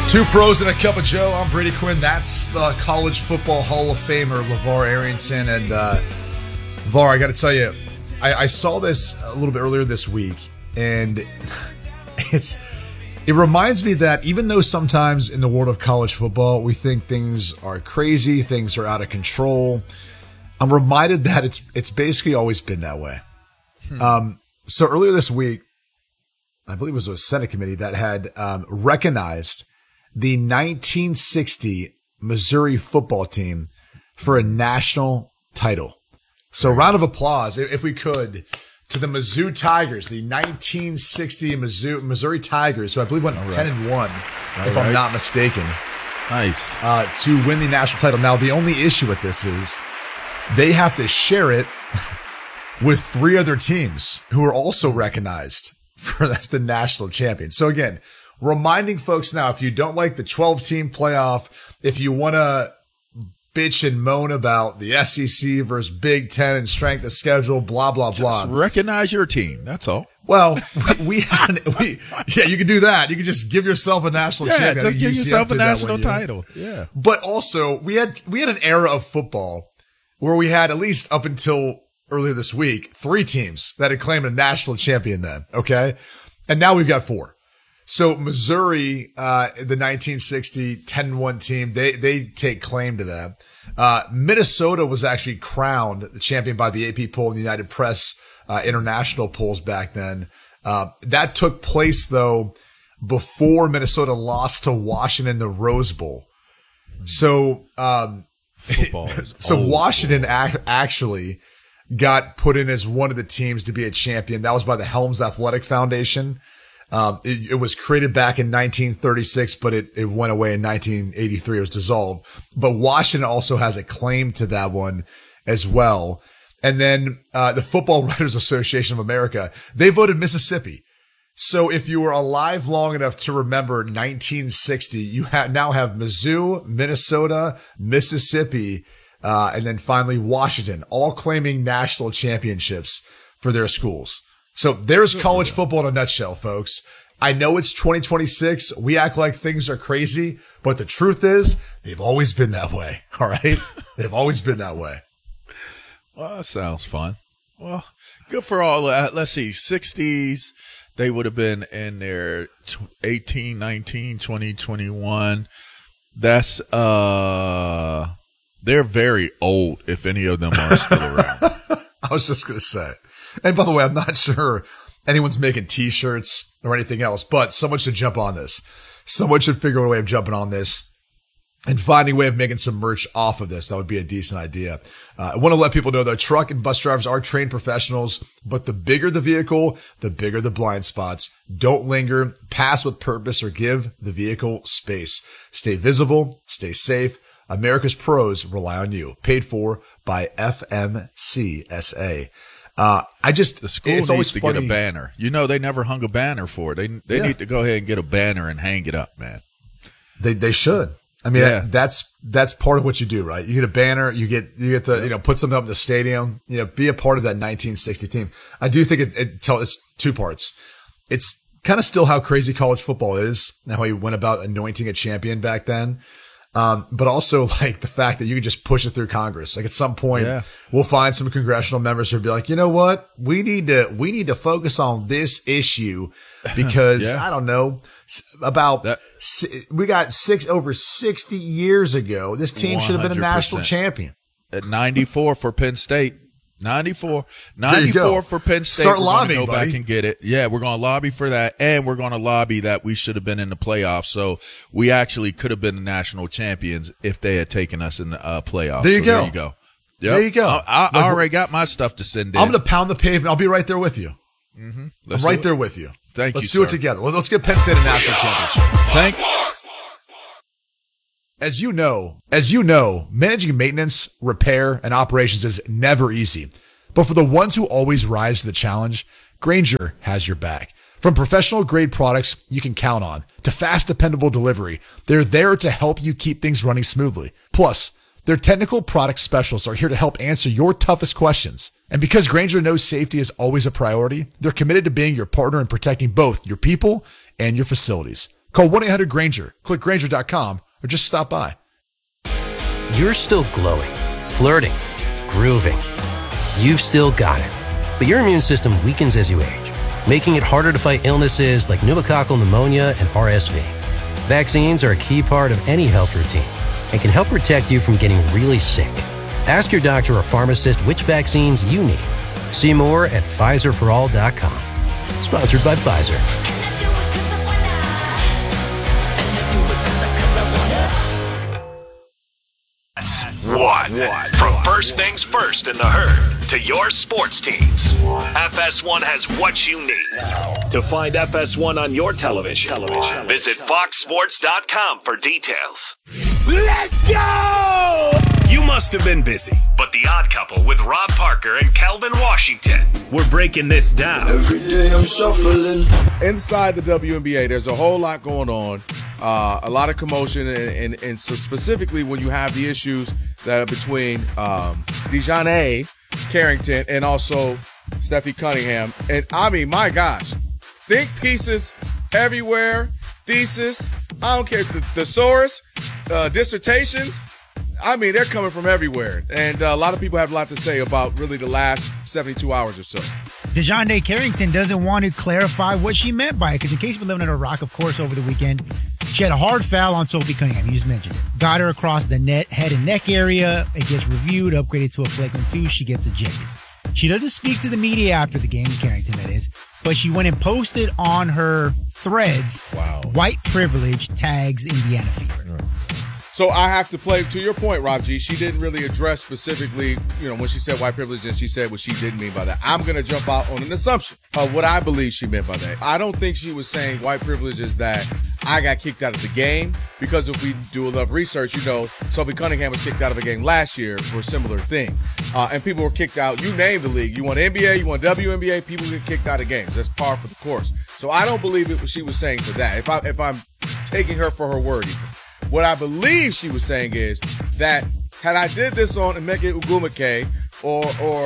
Two pros and a cup of Joe. I'm Brady Quinn. That's the College Football Hall of Famer, LeVar Arrington. And VAR, I got to tell you, I saw this a little bit earlier this week, and it reminds me that even though sometimes in the world of college football we think things are crazy, things are out of control, I'm reminded that it's basically always been that way. So earlier this week, I believe it was a Senate committee that had recognized the 1960 Missouri football team for a national title. So round of applause, if we could, to the Mizzou Tigers, the 1960 Missouri Tigers, who I believe went 10-1, if I'm not mistaken. Nice. To win the national title. Now, the only issue with this is they have to share it with three other teams who are also recognized that's the national champion. So again, reminding folks now, if you don't like the 12-team playoff, if you want to bitch and moan about the SEC versus Big Ten and strength of schedule, blah, blah, blah. Just recognize your team. That's all. Well, you can do that. You can just give yourself a national champion. Just give yourself a national title. Yeah. But also, we had an era of football where we had, at least up until earlier this week, three teams that had claimed a national champion then. Okay. And now we've got four. So Missouri, the 1960 10-1 team, they take claim to that. Minnesota was actually crowned the champion by the AP poll and the United Press international polls back then. That took place though before Minnesota lost to Washington in the Rose Bowl. So, Washington actually got put in as one of the teams to be a champion. That was by the Helms Athletic Foundation. It was created back in 1936, but it went away in 1983. It was dissolved. But Washington also has a claim to that one as well. And then the Football Writers Association of America, they voted Mississippi. So if you were alive long enough to remember 1960, you now have Mizzou, Minnesota, Mississippi, and then finally Washington, all claiming national championships for their schools. So there's college football in a nutshell, folks. I know it's 2026. We act like things are crazy, but the truth is they've always been that way. All right. They've always been that way. Well, that sounds fun. Well, good for all that. Let's see, 60s. They would have been in their 18, 19, 20, 21. That's, they're very old if any of them are still around. I was just going to say. And by the way, I'm not sure anyone's making T-shirts or anything else, but someone should jump on this. Someone should figure out a way of jumping on this and finding a way of making some merch off of this. That would be a decent idea. I want to let people know that truck and bus drivers are trained professionals, but the bigger the vehicle, the bigger the blind spots. Don't linger, pass with purpose, or give the vehicle space. Stay visible, stay safe. America's pros rely on you. Paid for by FMCSA. The school needs to get a banner. You know, they never hung a banner for it. They need to go ahead and get a banner and hang it up, man. They should. I mean, that's part of what you do, right? You get a banner, you get the, put something up in the stadium, be a part of that 1960 team. I do think it's two parts. It's kind of still how crazy college football is and how he went about anointing a champion back then. But also like the fact that you can just push it through Congress. Like at some point we'll find some congressional members who'll be like, you know what? We need to focus on this issue because I don't know we got over 60 years ago. This team should have been a national champion. At 94 for Penn State. 94 for Penn State. Start lobbying, go back and get it. Yeah, we're going to lobby for that, and we're going to lobby that we should have been in the playoffs. So we actually could have been the national champions if they had taken us in the playoffs. There you go. There you go. Yep. There you go. I already got my stuff to send in. I'm going to pound the pavement. I'll be right there with you. Mm-hmm. I'm right there with you. Let's do it together. Let's get Penn State a national championship. As you know, managing maintenance, repair, and operations is never easy. But for the ones who always rise to the challenge, Grainger has your back. From professional grade products you can count on to fast, dependable delivery, they're there to help you keep things running smoothly. Plus, their technical product specialists are here to help answer your toughest questions. And because Grainger knows safety is always a priority, they're committed to being your partner in protecting both your people and your facilities. Call 1-800-GRANGER. Click Granger.com or just stop by. You're still glowing, flirting, grooving. You've still got it. But your immune system weakens as you age, making it harder to fight illnesses like pneumococcal pneumonia and RSV. Vaccines are a key part of any health routine and can help protect you from getting really sick. Ask your doctor or pharmacist which vaccines you need. See more at PfizerForAll.com. Sponsored by Pfizer. One. From first things first in the herd to your sports teams, FS1 has what you need. To find FS1 on your television, visit FoxSports.com for details. Let's go! You must have been busy, but The Odd Couple with Rob Parker and Kelvin Washington, we're breaking this down. Every day I'm shuffling. Inside the WNBA, there's a whole lot going on, a lot of commotion, and so specifically when you have the issues that are between DeJounte Carrington and also Steffi Cunningham. And I mean, my gosh, think pieces everywhere, thesis, I don't care, thesaurus, dissertations. I mean, they're coming from everywhere. And a lot of people have a lot to say about really the last 72 hours or so. DeJounte Carrington doesn't want to clarify what she meant by it, because in case you've been living under a rock, of course, over the weekend, she had a hard foul on Sophie Cunningham. You just mentioned it. Got her across the head and neck area. It gets reviewed, upgraded to a flagrant 2. She gets ejected. She doesn't speak to the media after the game, Carrington, that is, but she went and posted on her threads, white privilege tags Indiana Fever. So I have to play, to your point, Rob G, she didn't really address specifically, when she said white privilege, and she said what she didn't mean by that. I'm going to jump out on an assumption of what I believe she meant by that. I don't think she was saying white privilege is that I got kicked out of the game, because if we do enough research, Sophie Cunningham was kicked out of a game last year for a similar thing. And people were kicked out. You name the league. You want NBA, you want WNBA, people get kicked out of games. That's par for the course. So I don't believe it was she was saying for that, if I'm taking her for her word even. What I believe she was saying is that had I did this on Emeka Ugwumike or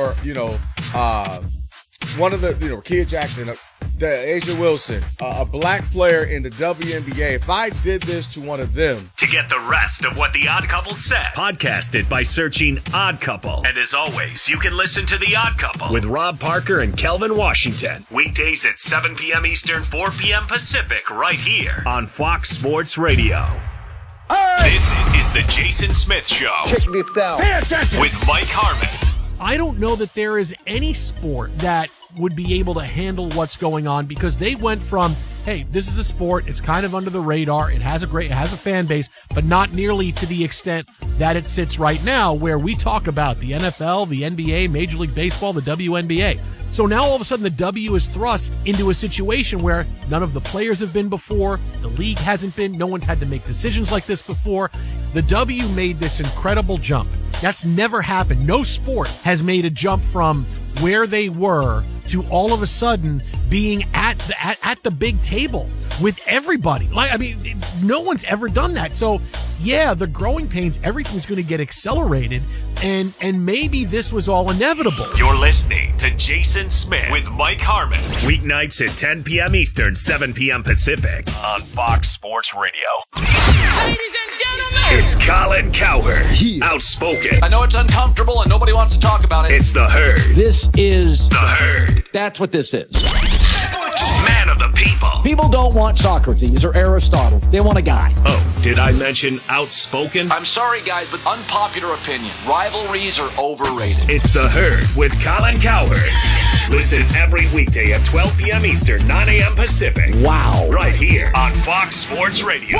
one of the, Kia Jackson, Asia Wilson, a black player in the WNBA, if I did this to one of them. To get the rest of what The Odd Couple said, podcast it by searching Odd Couple. And as always, you can listen to The Odd Couple with Rob Parker and Kelvin Washington. Weekdays at 7 p.m. Eastern, 4 p.m. Pacific, right here on Fox Sports Radio. This is the Jason Smith Show. Check this out. Pay attention. With Mike Harmon. I don't know that there is any sport that would be able to handle what's going on, because they went from, hey, this is a sport, it's kind of under the radar, it has a fan base, but not nearly to the extent that it sits right now, where we talk about the NFL, the NBA, Major League Baseball, the WNBA. So now all of a sudden the W is thrust into a situation where none of the players have been before, the league hasn't been, no one's had to make decisions like this before. The W made this incredible jump. That's never happened. No sport has made a jump from where they were to all of a sudden being at the big table with everybody. No one's ever done that. So yeah, the growing pains, everything's going to get accelerated, and maybe this was all inevitable. You're listening to Jason Smith with Mike Harmon. Weeknights at 10 p.m. Eastern, 7 p.m. Pacific on Fox Sports Radio. Ladies and gentlemen, it's Colin Cowherd, outspoken. I know it's uncomfortable and nobody wants to talk about it. It's the Herd. This is the Herd. That's what this is. Man of the people. People don't want Socrates or Aristotle. They want a guy. Oh, did I mention outspoken? I'm sorry, guys, but unpopular opinion. Rivalries are overrated. It's the Herd with Colin Cowherd. Listen every weekday at 12 p.m. Eastern, 9 a.m. Pacific. Wow. Right here on Fox Sports Radio.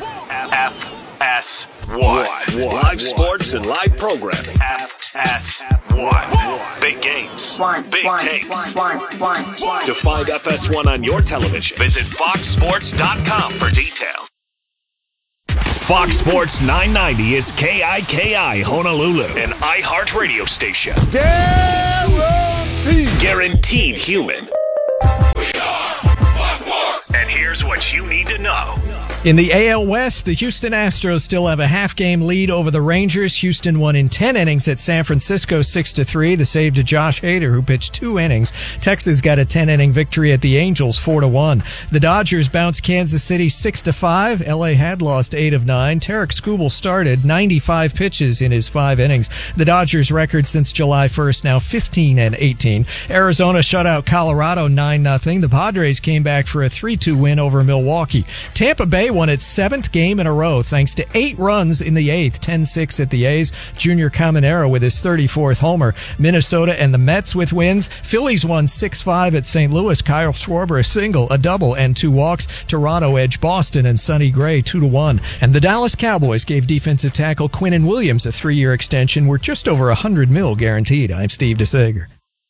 FS1. Live sports and live programming. FS1. Big games. Big takes. To find FS1 on your television, visit FoxSports.com for details. Fox Sports 990 is KIKI Honolulu, an iHeartRadio station. Guaranteed human. We are Fox Sports. And here's what you need to know. In the AL West, the Houston Astros still have a half-game lead over the Rangers. Houston won in 10 innings at San Francisco 6-3. The save to Josh Hader, who pitched 2 innings. Texas got a 10-inning victory at the Angels 4-1. The Dodgers bounced Kansas City 6-5. LA had lost 8 of 9. Tarek Skubal started 95 pitches in his 5 innings. The Dodgers' record since July 1st now 15-18. Arizona shut out Colorado 9-0. The Padres came back for a 3-2 win over Milwaukee. Tampa Bay won its 7th game in a row thanks to 8 runs in the 8th, 10-6 at the A's. Junior Caminero with his 34th homer. Minnesota and the Mets with wins. Phillies won 6-5 at St. Louis. Kyle Schwarber a single, a double, and 2 walks. Toronto edged Boston and Sonny Gray 2-1. And the Dallas Cowboys gave defensive tackle Quinnen Williams a 3-year extension worth just over $100 million guaranteed. I'm Steve DeSager.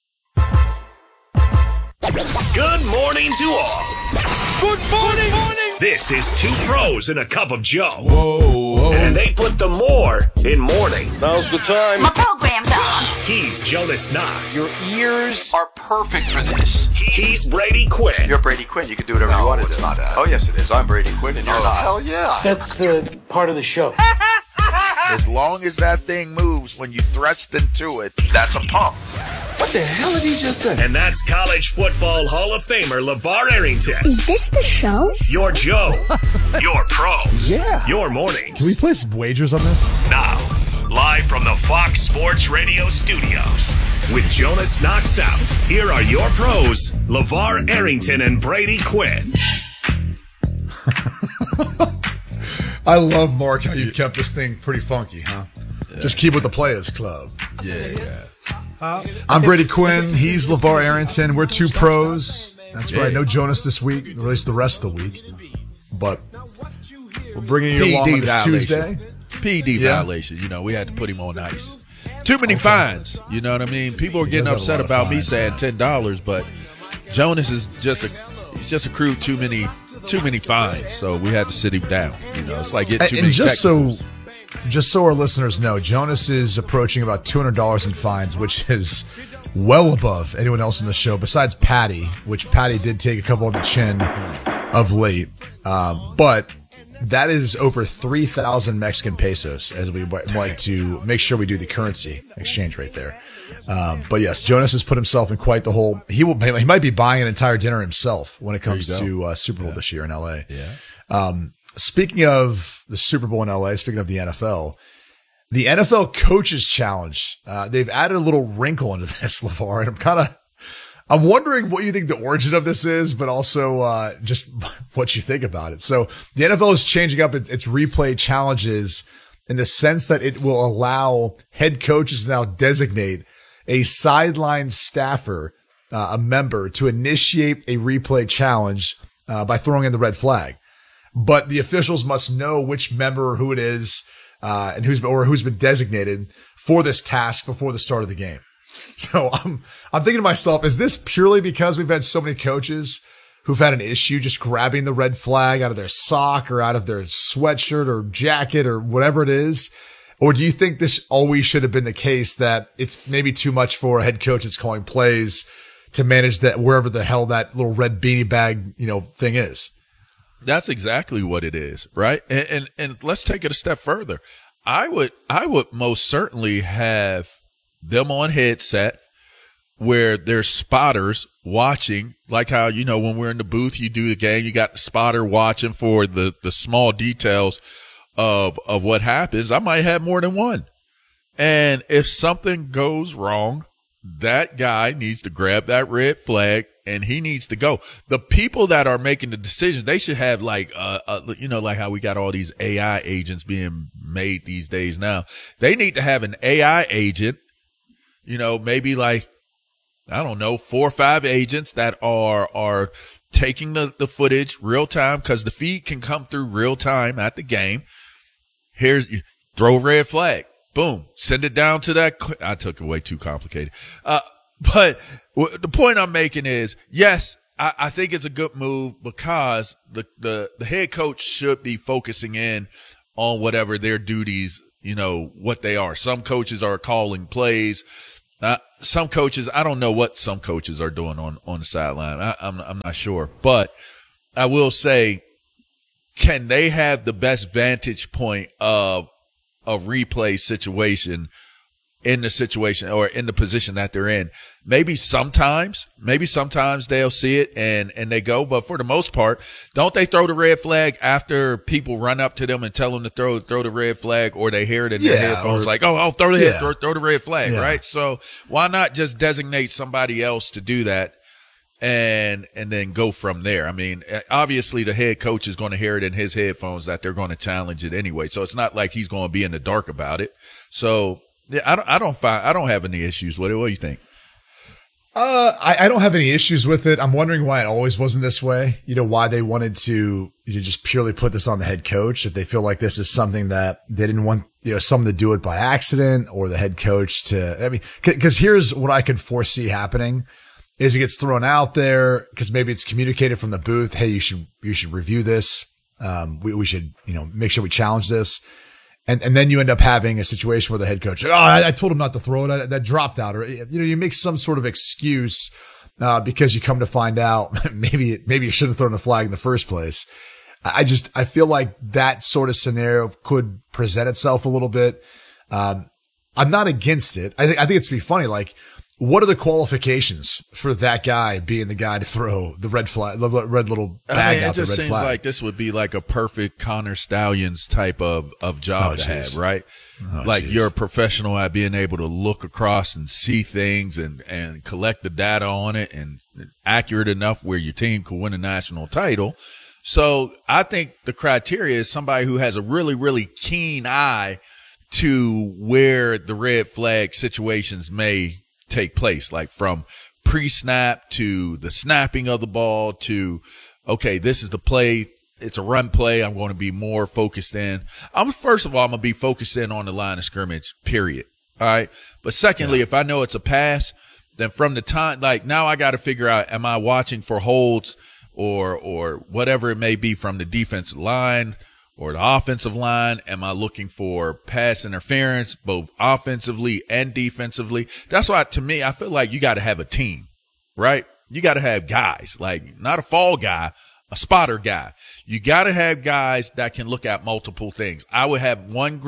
Good morning to all. Good morning. This is 2 Pros and a Cup of Joe. Whoa. And they put the more in morning. Now's the time. My program's on. He's Jonas Knox. Your ears are perfect for this. He's Brady Quinn. You're Brady Quinn. You can do whatever you want to do. it's not that. Oh, yes, it is. I'm Brady Quinn, and you're not. Hell yeah. That's part of the show. As long as that thing moves when you thrust into it, that's a pump. What the hell did he just say? And that's College Football Hall of Famer LeVar Arrington. Is this the show? Your Joe. Your pros. Yeah. Your mornings. Can we play some wagers on this? Now, live from the Fox Sports Radio studios, with Jonas Knox out, here are your pros, LeVar Arrington and Brady Quinn. I love, Mark, how you've kept this thing pretty funky, huh? Yeah. Just keep with the Players Club. Yeah. I'm Brady Quinn. He's LeVar Arrington. We're 2 pros. That's right. No Jonas this week, at least the rest of the week. But we're bringing you along on this Tuesday. PD violation. You know, we had to put him on ice. Too many fines. You know what I mean? People are getting upset about me saying $10, but Jonas is he's just accrued too many fines. So we had to sit him down. You know, it's like getting too many technicals. Just so our listeners know, Jonas is approaching about $200 in fines, which is well above anyone else in the show besides Patty, which Patty did take a couple on the chin of late. But that is over 3,000 Mexican pesos, as we like to make sure we do the currency exchange rate there. But yes, Jonas has put himself in quite the hole. He might be buying an entire dinner himself when it comes to Super Bowl this year in LA. Yeah. Speaking of the Super Bowl in LA, speaking of the NFL Coaches Challenge, they've added a little wrinkle into this, LeVar, and I'm wondering what you think the origin of this is, but also just what you think about it. So the NFL is changing up its replay challenges in the sense that it will allow head coaches to now designate a sideline staffer, a member, to initiate a replay challenge by throwing in the red flag. But the officials must know which member or who it is, and who's been designated for this task before the start of the game. So I'm thinking to myself, is this purely because we've had so many coaches who've had an issue just grabbing the red flag out of their sock or out of their sweatshirt or jacket or whatever it is? Or do you think this always should have been the case, that it's maybe too much for a head coach that's calling plays to manage that wherever the hell that little red beanie bag, thing is? That's exactly what it is, right? And let's take it a step further. I would most certainly have them on headset where there's spotters watching, like how, when we're in the booth, you do the game, you got the spotter watching for the small details of what happens. I might have more than one. And if something goes wrong, that guy needs to grab that red flag and he needs to go. The people that are making the decision, they should have like how we got all these AI agents being made these days now. They need to have an AI agent, maybe like, I don't know, 4 or 5 agents that are taking the footage real time, because the feed can come through real time at the game. Throw red flag. Boom. Send it down to that. I took it way too complicated. But the point I'm making is, yes, I think it's a good move, because the head coach should be focusing in on whatever their duties, what they are. Some coaches are calling plays. Some coaches, I don't know what some coaches are doing on the sideline. I'm not sure, but I will say, can they have the best vantage point of a replay situation in the situation or in the position that they're in? Maybe sometimes they'll see it and they go, but for the most part, don't they throw the red flag after people run up to them and tell them to throw the red flag, or they hear it in their headphones like, oh, throw the red flag, right? So why not just designate somebody else to do that and then go from there? I mean, obviously the head coach is going to hear it in his headphones that they're going to challenge it anyway. So it's not like he's going to be in the dark about it. So yeah, I don't have any issues with it. What do you think? I don't have any issues with it. I'm wondering why it always wasn't this way. You know, why they wanted to just purely put this on the head coach. If they feel like this is something that they didn't want, someone to do it by accident, or the head coach to, I mean, cause here's what I could foresee happening is it gets thrown out there because maybe it's communicated from the booth. Hey, you should review this. We should, make sure we challenge this. And then you end up having a situation where the head coach, I told him not to throw it. That dropped out. Or, you make some sort of excuse, because you come to find out maybe you should have thrown the flag in the first place. I feel like that sort of scenario could present itself a little bit. I'm not against it. I think it's to be funny. Like, what are the qualifications for that guy being the guy to throw the red flag, the red little bag out the red flag? It just seems like this would be like a perfect Connor Stallions type of job to have, right? You're a professional at being able to look across and see things and collect the data on it and accurate enough where your team could win a national title. So I think the criteria is somebody who has a really, really keen eye to where the red flag situations may take place, like from pre-snap to the snapping of the ball to, okay, this is the play. It's a run play. I'm going to be more focused in. First of all, I'm going to be focused in on the line of scrimmage, period. All right. But secondly, if I know it's a pass, then from the time, like now I got to figure out, am I watching for holds or whatever it may be from the defensive line or the offensive line? Am I looking for pass interference, both offensively and defensively? That's why, to me, I feel like you got to have a team, right? You got to have guys, like not a fall guy, a spotter guy. You got to have guys that can look at multiple things. I would have one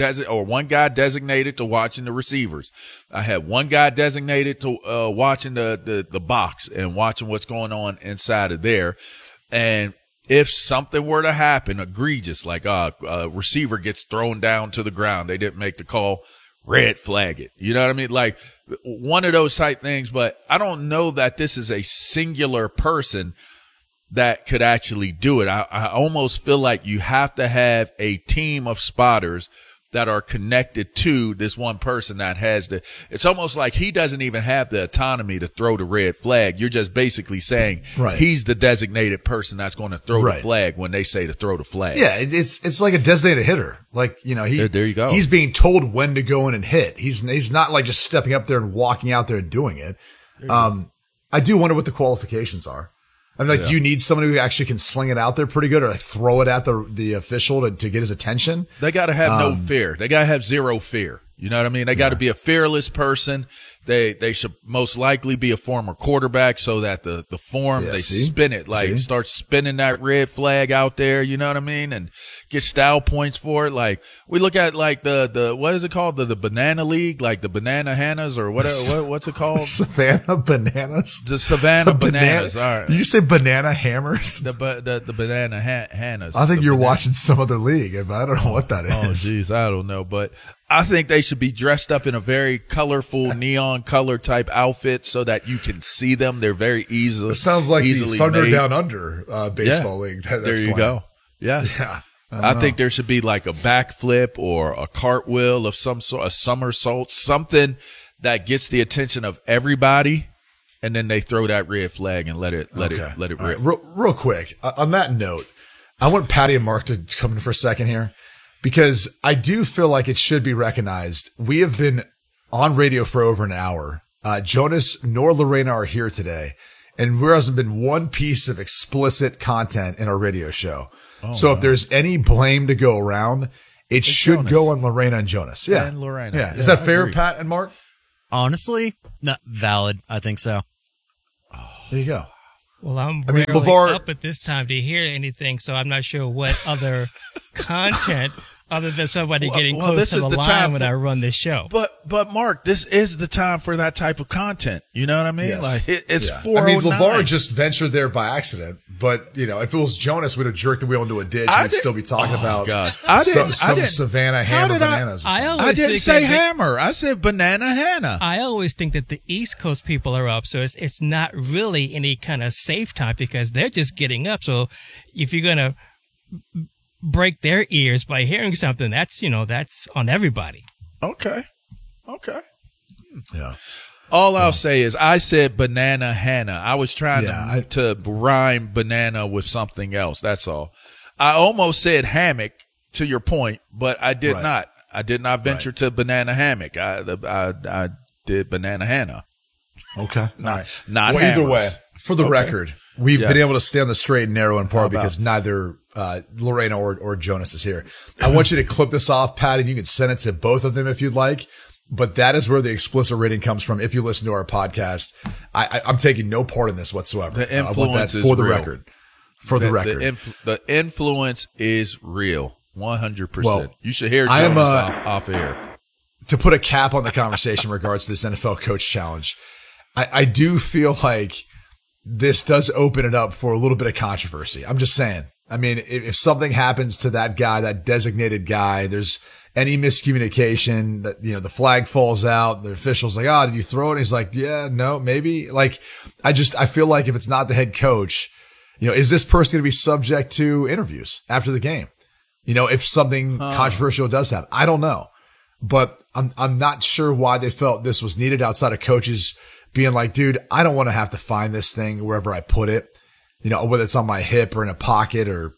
guy designated to watching the receivers. I have one guy designated to watching the box and watching what's going on inside of there. And if something were to happen egregious, like a receiver gets thrown down to the ground, they didn't make the call, red flag it. You know what I mean? Like one of those type things. But I don't know that this is a singular person that could actually do it. I almost feel like you have to have a team of spotters that are connected to this one person that has it's almost like he doesn't even have the autonomy to throw the red flag. You're just basically saying he's the designated person that's going to throw the flag when they say to throw the flag. Yeah. It's like a designated hitter. Like, there you go. He's being told when to go in and hit. He's not like just stepping up there and walking out there and doing it. I do wonder what the qualifications are. I mean, do you need somebody who actually can sling it out there pretty good, or like throw it at the official to get his attention? They got to have no fear. They got to have zero fear. You know what I mean? They got to be a fearless person. They should most likely be a former quarterback so that the form, spin it, start spinning that red flag out there. You know what I mean? And get style points for it. Like we look at like the what is it called? The Banana League, like the Banana Hannas or what's it called? Savannah Bananas? The Savannah Bananas. All right. Did you say Banana Hammers? The Banana Hannas. I think you're watching some other league, but I don't know what that is. Oh, geez. I don't know. But I think they should be dressed up in a very colorful neon color type outfit so that you can see them. They're very easily. It sounds like the Thunder made. Down Under baseball league. There you go. Yes. Yeah. I think there should be like a backflip or a cartwheel of some sort, a somersault, something that gets the attention of everybody, and then they throw that red flag and let it rip. Right. Real quick on that note, I want Patty and Mark to come in for a second here, because I do feel like it should be recognized. We have been on radio for over an hour. Jonas nor Lorena are here today, and there hasn't been one piece of explicit content in our radio show. Oh, so if there's any blame to go around, it should Jonas. Go on Lorena and Jonas. Yeah. And Lorena. Yeah. Is that fair, Pat and Mark? Honestly, not valid. I think so. There you go. Well, I'm I mean, rarely LeVar, up at this time to hear anything, so I'm not sure what other content other than somebody getting close to the line when I run this show. But Mark, this is the time for that type of content. You know what I mean? Yes. Like it's Yeah. 4:09. I mean, LeVar just ventured there by accident. But, you know, if it was Jonas, we'd have jerked the wheel into a ditch and we'd still be talking about some Savannah Hammer bananas. I didn't say hammer. I said banana Hannah. I always think that the East Coast people are up, so it's not really any kind of safe time because they're just getting up. So if you're going to break their ears by hearing something, that's on everybody. Okay. Yeah. All I'll say is I said banana Hannah. I was trying to rhyme banana with something else. That's all. I almost said hammock to your point, but I did not. I did not venture to banana hammock. I did banana Hannah. Okay. Not well, either way, for the record, we've been able to stay on the straight and narrow in part because neither Lorena or Jonas is here. I want you to clip this off, Pat, and you can send it to both of them if you'd like. But that is where the explicit rating comes from. If you listen to our podcast, I'm taking no part in this whatsoever. The influence is for the real. record. For the record, the influence is real, 100%. Well, you should hear Jonas off air. To put a cap on the conversation in regards to this NFL Coach Challenge, I do feel like this does open it up for a little bit of controversy. I'm just saying. I mean, if something happens to that guy, that designated guy, there's any miscommunication that, the flag falls out, the official's like, did you throw it? And he's like, yeah, no, maybe. Like, I feel like if it's not the head coach, is this person going to be subject to interviews after the game? If something controversial does happen, I don't know, but I'm not sure why they felt this was needed outside of coaches being like, dude, I don't want to have to find this thing wherever I put it, whether it's on my hip or in a pocket or,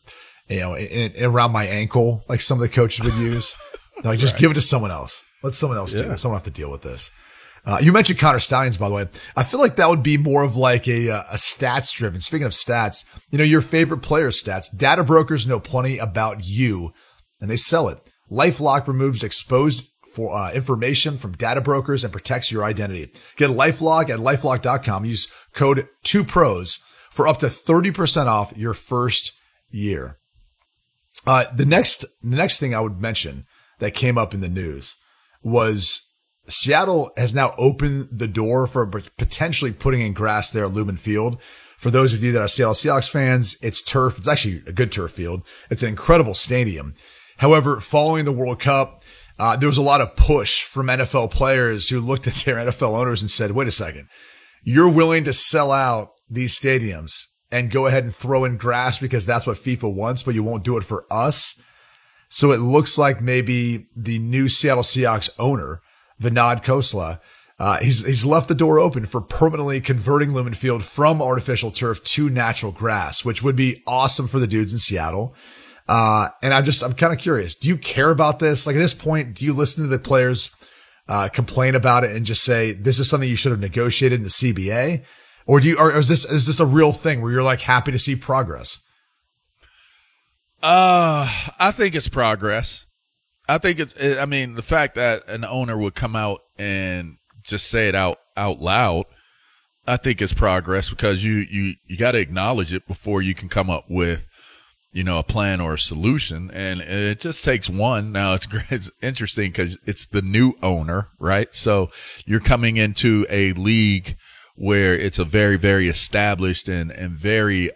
around my ankle, like some of the coaches would use. Like, just give it to someone else. Let someone else do it. Someone have to deal with this. You mentioned Connor Stallions, by the way. I feel like that would be more of like a stats driven. Speaking of stats, your favorite player's stats. Data brokers know plenty about you and they sell it. LifeLock removes exposed for information from data brokers and protects your identity. Get LifeLock at LifeLock.com. Use code 2pros for up to 30% off your first year. The next thing I would mention that came up in the news was Seattle has now opened the door for potentially putting in grass there at Lumen Field. For those of you that are Seattle Seahawks fans, it's turf. It's actually a good turf field. It's an incredible stadium. However, following the World Cup, there was a lot of push from NFL players who looked at their NFL owners and said, wait a second, you're willing to sell out these stadiums and go ahead and throw in grass because that's what FIFA wants, but you won't do it for us. So it looks like maybe the new Seattle Seahawks owner, Vinod Khosla, he's left the door open for permanently converting Lumen Field from artificial turf to natural grass, which would be awesome for the dudes in Seattle. And I'm kind of curious. Do you care about this? Like at this point, do you listen to the players, complain about it and just say, this is something you should have negotiated in the CBA? Or is this a real thing where you're like happy to see progress? I think it's progress. I think the fact that an owner would come out and just say it out loud, I think it's progress because you got to acknowledge it before you can come up with, a plan or a solution. And it just takes one. Now it's interesting because it's the new owner, right? So you're coming into a league where it's a very, very established and very,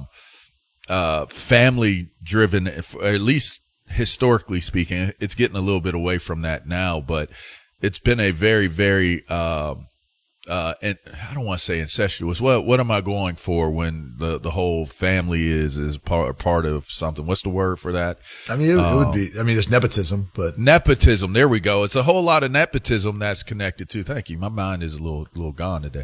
family driven, at least historically speaking. It's getting a little bit away from that now, but it's been a very, very, and I don't want to say incestuous. What am I going for when the whole family is part of something? What's the word for that? I mean, it would be, there's nepotism, but nepotism. There we go. It's a whole lot of nepotism that's connected to. Thank you. My mind is a little gone today.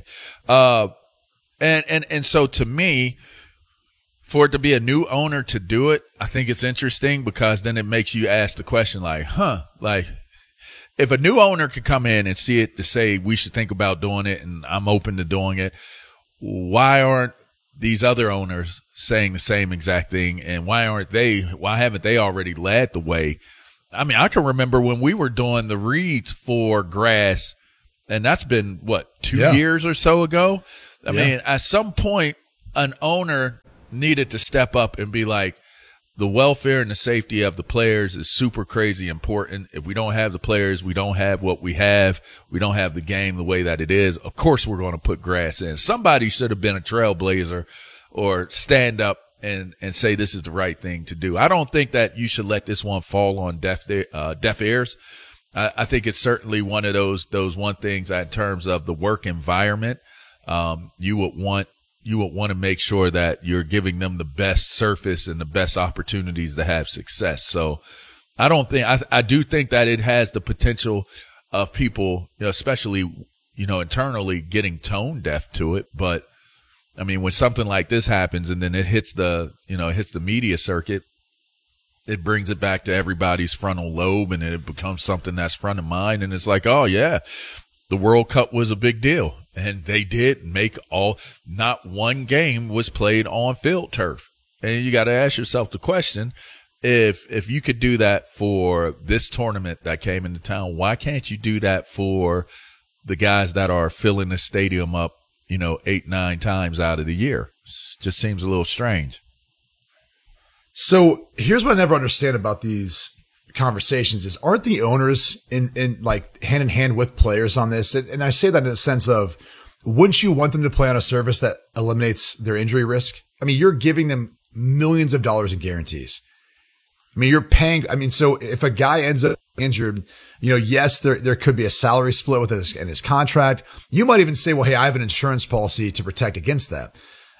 And so to me, for it to be a new owner to do it, I think it's interesting because then it makes you ask the question like, if a new owner could come in and see it to say we should think about doing it and I'm open to doing it, why aren't these other owners saying the same exact thing? And why haven't they already led the way? I mean, I can remember when we were doing the reads for grass, and that's been 2 years or so ago. I mean, at some point, an owner needed to step up and be like, the welfare and the safety of the players is super crazy important. If we don't have the players, we don't have what we have. We don't have the game the way that it is. Of course, we're going to put grass in. Somebody should have been a trailblazer or stand up and say this is the right thing to do. I don't think that you should let this one fall on deaf ears. I think it's certainly one of those one things in terms of the work environment. You would want to make sure that you're giving them the best surface and the best opportunities to have success. So I do think that it has the potential of people, especially, internally getting tone deaf to it. But I mean, when something like this happens and then it hits the media circuit, it brings it back to everybody's frontal lobe and it becomes something that's front of mind. And it's like, oh yeah, the World Cup was a big deal. And they did make not one game was played on field turf. And you got to ask yourself the question, if you could do that for this tournament that came into town, why can't you do that for the guys that are filling the stadium up, 8-9 times out of the year? It just seems a little strange. So here's what I never understand about these conversations is, aren't the owners in like hand in hand with players on this? And I say that in the sense of, wouldn't you want them to play on a service that eliminates their injury risk? I mean, you're giving them millions of dollars in guarantees. I mean, you're paying. I mean, so if a guy ends up injured, yes, there could be a salary split with his contract. You might even say, well, hey, I have an insurance policy to protect against that.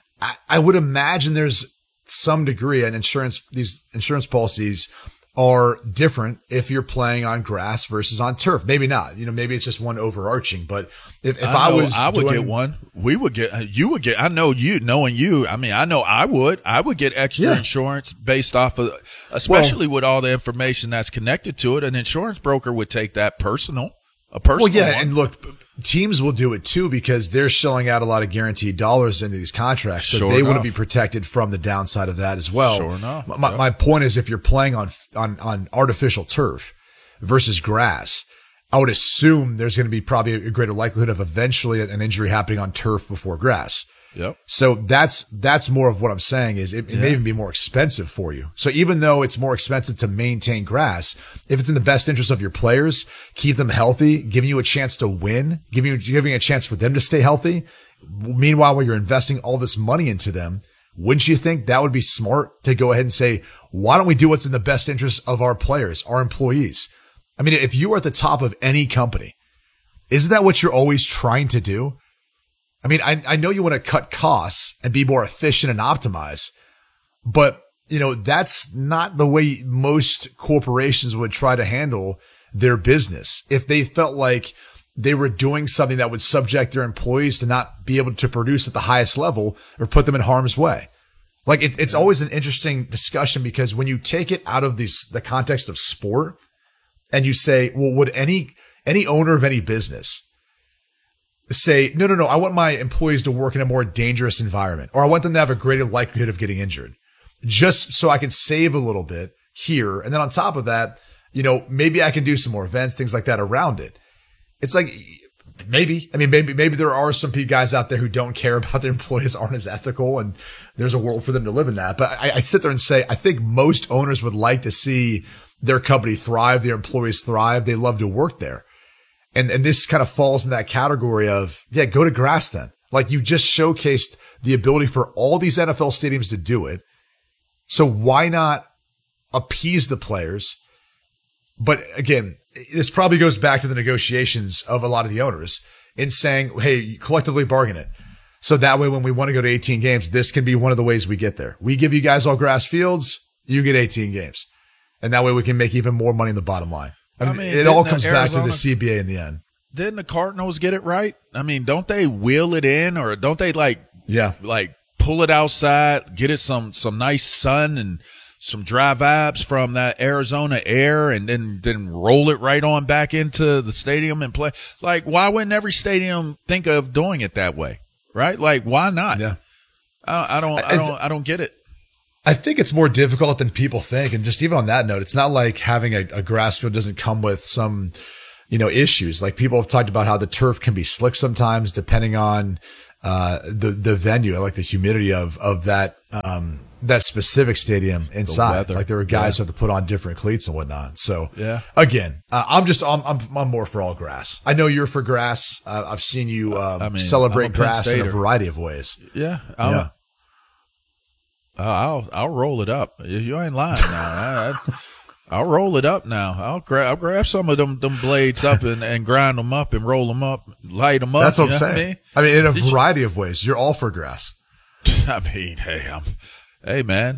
I would imagine there's some degree in these insurance policies are different if you're playing on grass versus on turf. Maybe not. Maybe it's just one overarching. But if I would get one. We would get. You would get. I know you. Knowing you, I mean, I know I would. I would get extra insurance based off of, especially with all the information that's connected to it. An insurance broker would take that personal. A personal. Well, yeah, one. and look, teams will do it too because they're shelling out a lot of guaranteed dollars into these contracts, so they want to be protected from the downside of that as well. Sure enough. My point is, if you're playing on artificial turf versus grass, I would assume there's going to be probably a greater likelihood of eventually an injury happening on turf before grass. Yep. So that's more of what I'm saying is it may even be more expensive for you. So even though it's more expensive to maintain grass, if it's in the best interest of your players, keep them healthy, giving you a chance to win, giving a chance for them to stay healthy. Meanwhile, while you're investing all this money into them, wouldn't you think that would be smart to go ahead and say, why don't we do what's in the best interest of our players, our employees? I mean, if you are at the top of any company, isn't that what you're always trying to do? I mean, I know you want to cut costs and be more efficient and optimize, but that's not the way most corporations would try to handle their business. If they felt like they were doing something that would subject their employees to not be able to produce at the highest level or put them in harm's way. Like it's always an interesting discussion because when you take it out of the context of sport and you say, well, would any owner of any business say, no, I want my employees to work in a more dangerous environment, or I want them to have a greater likelihood of getting injured just so I can save a little bit here. And then on top of that, maybe I can do some more events, things like that around it. It's like, maybe there are some guys out there who don't care about their employees, aren't as ethical, and there's a world for them to live in that. But I sit there and say, I think most owners would like to see their company thrive, their employees thrive. They love to work there. And this kind of falls in that category of, go to grass then. Like you just showcased the ability for all these NFL stadiums to do it. So why not appease the players? But again, this probably goes back to the negotiations of a lot of the owners in saying, hey, collectively bargain it. So that way, when we want to go to 18 games, this can be one of the ways we get there. We give you guys all grass fields, you get 18 games. And that way we can make even more money in the bottom line. I mean, it all comes back to the CBA in the end. Didn't the Cardinals get it right? I mean, don't they wheel it in, or don't they like pull it outside, get it some nice sun and some dry vibes from that Arizona air, and then roll it right on back into the stadium and play? Like, why wouldn't every stadium think of doing it that way? Right? Like, why not? Yeah. I don't get it. I think it's more difficult than people think. And just even on that note, it's not like having a grass field doesn't come with some, issues. Like people have talked about how the turf can be slick sometimes depending on, the venue. I like the humidity of that that specific stadium inside. Like there were guys who have to put on different cleats and whatnot. So again, I'm more for all grass. I know you're for grass. I've seen you celebrate grass in a variety of ways. Yeah. I'll roll it up. You ain't lying now. I'll roll it up now. I'll grab some of them blades up and grind them up and roll them up, light them up. That's what I'm saying. I mean, in a variety of ways. You're all for grass. I mean, hey man,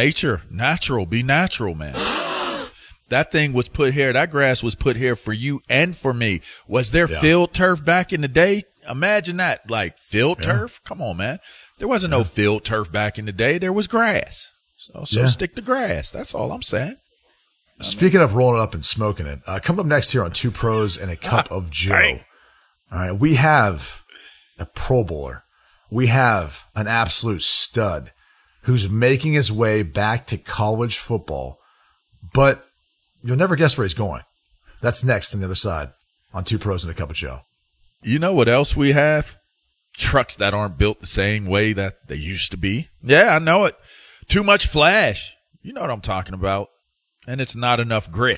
natural, be natural, man. That thing was put here. That grass was put here for you and for me. Was there field turf back in the day? Imagine that, like field turf. Come on, man. There wasn't no field turf back in the day. There was grass. So stick to grass. That's all I'm saying. Speaking of rolling it up and smoking it, coming up next here on Two Pros and a Cup of Joe. All right, we have a Pro Bowler. We have an absolute stud who's making his way back to college football, but you'll never guess where he's going. That's next on the other side on Two Pros and a Cup of Joe. You know what else we have? Trucks that aren't built the same way that they used to be. Yeah, I know it. Too much flash. You know what I'm talking about. And it's not enough grit.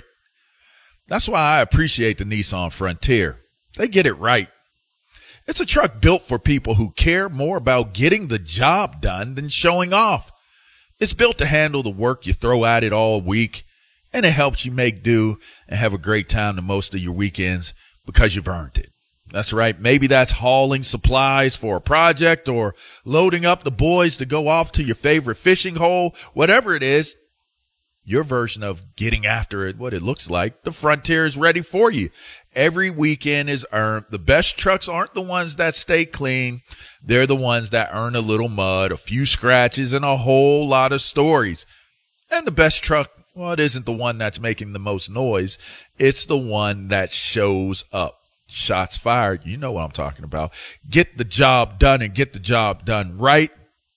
That's why I appreciate the Nissan Frontier. They get it right. It's a truck built for people who care more about getting the job done than showing off. It's built to handle the work you throw at it all week, and it helps you make do and have a great time the most of your weekends because you've earned it. That's right. Maybe that's hauling supplies for a project or loading up the boys to go off to your favorite fishing hole. Whatever it is, your version of getting after it, what it looks like, the Frontier is ready for you. Every weekend is earned. The best trucks aren't the ones that stay clean. They're the ones that earn a little mud, a few scratches, and a whole lot of stories. And the best truck, well, it isn't the one that's making the most noise. It's the one that shows up. Shots fired. You know what I'm talking about. Get the job done and get the job done right.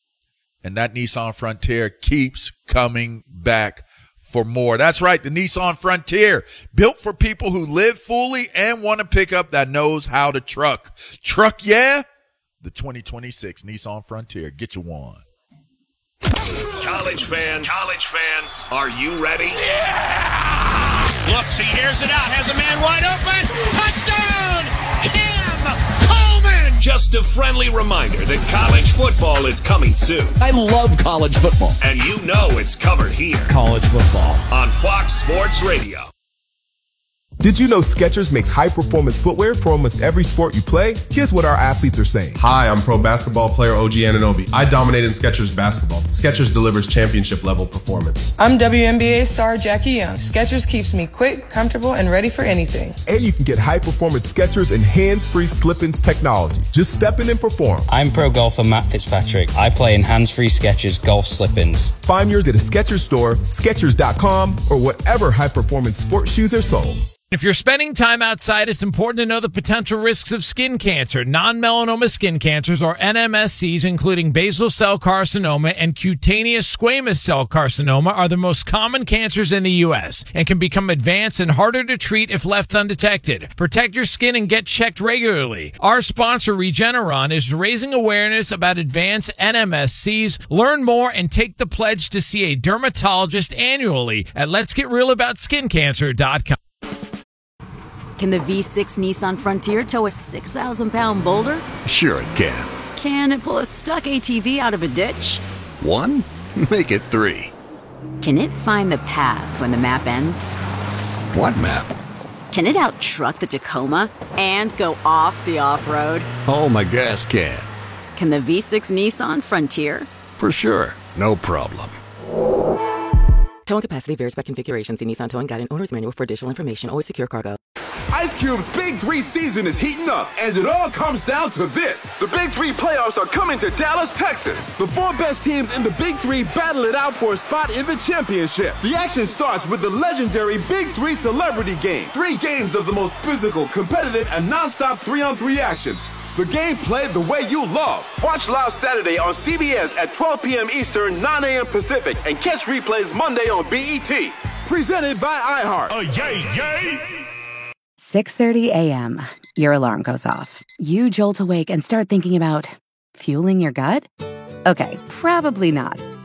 And that Nissan Frontier keeps coming back for more. That's right. The Nissan Frontier, built for people who live fully and want to pick up that knows how to truck. Truck, yeah? The 2026 Nissan Frontier. Get you one. College fans, are you ready? Yeah! Looks, he airs it out, has a man wide open. Touchdown! Cam Coleman! Just a friendly reminder that college football is coming soon. I love college football. And you know it's covered here. College football. On Fox Sports Radio. Did you know Skechers makes high-performance footwear for almost every sport you play? Here's what our athletes are saying. Hi, I'm pro basketball player OG Anunoby. I dominate in Skechers basketball. Skechers delivers championship-level performance. I'm WNBA star Jackie Young. Skechers keeps me quick, comfortable, and ready for anything. And you can get high-performance Skechers and hands-free slip-ins technology. Just step in and perform. I'm pro golfer Matt Fitzpatrick. I play in hands-free Skechers golf slip-ins. Find yours at a Skechers store, Skechers.com, or whatever high-performance sports shoes are sold. If you're spending time outside, it's important to know the potential risks of skin cancer. Non-melanoma skin cancers, or NMSCs, including basal cell carcinoma and cutaneous squamous cell carcinoma, are the most common cancers in the U.S. and can become advanced and harder to treat if left undetected. Protect your skin and get checked regularly. Our sponsor, Regeneron, is raising awareness about advanced NMSCs. Learn more and take the pledge to see a dermatologist annually at letsgetrealaboutSkinCancer.com. Can the V6 Nissan Frontier tow a 6,000-pound boulder? Sure it can. Can it pull a stuck ATV out of a ditch? 1? Make it 3. Can it find the path when the map ends? What map? Can it out-truck the Tacoma and go off the off-road? Oh, my gas can. Can the V6 Nissan Frontier? For sure. No problem. Towing capacity varies by configuration. See Nissan Towing Guide and Owner's Manual for additional information. Always secure cargo. Ice Cube's Big 3 season is heating up, and it all comes down to this. The Big 3 playoffs are coming to Dallas, Texas. The 4 best teams in the Big 3 battle it out for a spot in the championship. The action starts with the legendary Big 3 Celebrity Game. 3 games of the most physical, competitive, and non-stop 3-on-3 action. The game played the way you love. Watch live Saturday on CBS at 12 p.m. Eastern, 9 a.m. Pacific, and catch replays Monday on BET. Presented by iHeart. Yay! 6:30 a.m. Your alarm goes off. You jolt awake and start thinking about Fueling your gut? Okay, probably not.